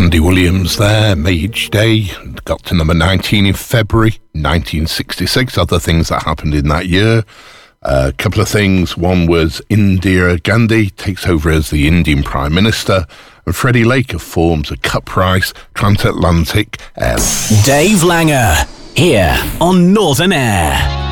Andy Williams there, Mage Day, got to number 19 in February 1966. Other things that happened in that year. A couple of things. One was Indira Gandhi takes over as the Indian Prime Minister, and Freddie Laker forms a Cup-Price transatlantic airline. Dave Langer, here on Northern Air.